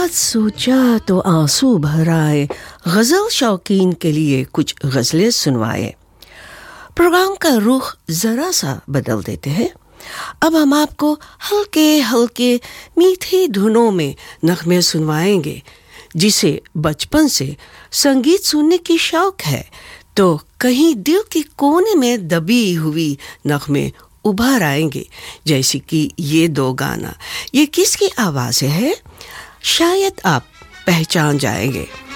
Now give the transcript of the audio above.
बहुत सोचा तो आंसू भर आए, गज़ल शौकीन के लिए कुछ गज़लें सुनवाए। प्रोग्राम का रुख ज़रा सा बदल देते हैं। अब हम आपको हल्के हल्के मीठी धुनों में नग़मे सुनवाएंगे। जिसे बचपन से संगीत सुनने की शौक है तो कहीं दिल के कोने में दबी हुई नग़मे उभर आएंगे, जैसे कि ये दो गाना। ये किसकी आवाज़ है शायद आप पहचान जाएंगे।